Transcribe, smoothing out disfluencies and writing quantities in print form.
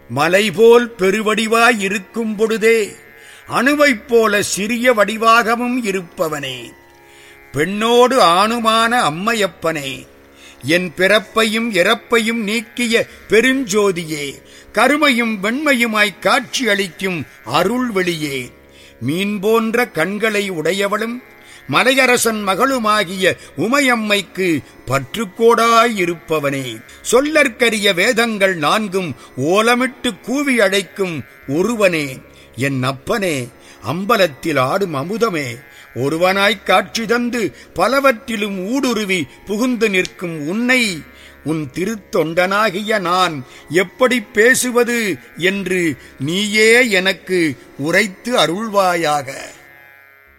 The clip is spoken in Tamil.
மலைபோல் பெருவடிவாய் இருக்கும் பொழுதே அணுவைப் போல சிறிய வடிவாகவும் இருப்பவனே, பெண்ணோடு ஆணுமான அம்மையப்பனே, என் பிறப்பையும் இறப்பையும் நீக்கிய பெருஞ்சோதியே, கருமையும் வெண்மையுமாய் காட்சி அளிக்கும் அருள்வெளியே, மீன் போன்ற கண்களை உடையவளும் மலையரசன் மகளுமாகிய உமையம்மைக்கு பற்றுக்கோடாயிருப்பவனே, சொல்லற்கரிய வேதங்கள் 4 ஓலமிட்டு கூவி அழைக்கும் ஒருவனே, என் அப்பனே, அம்பலத்தில் ஆடும் அமுதமே, ஒருவனாய்க் காட்சி தந்து பலவற்றிலும் ஊடுருவி புகுந்து நிற்கும் உன்னை உன் திருத்தொண்டனாகிய நான் எப்படி பேசுவது என்று நீயே எனக்கு உரைத்து அருள்வாயாக.